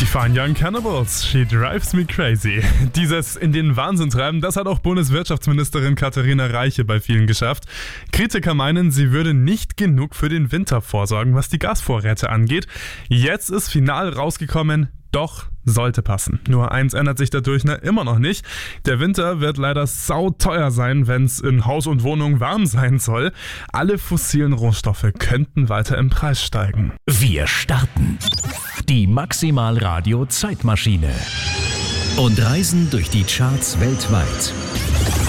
Die Fine Young Cannibals, She Drives Me Crazy. Dieses in den Wahnsinn treiben, das hat auch Bundeswirtschaftsministerin Katharina Reiche bei vielen geschafft. Kritiker meinen, sie würde nicht genug für den Winter vorsorgen, was die Gasvorräte angeht. Jetzt ist final rausgekommen, doch sollte passen. Nur eins ändert sich dadurch immer noch nicht. Der Winter wird leider sauteuer sein, wenn es in Haus und Wohnung warm sein soll. Alle fossilen Rohstoffe könnten weiter im Preis steigen. Wir starten die Maximal Radio Zeitmaschine und reisen durch die Charts weltweit.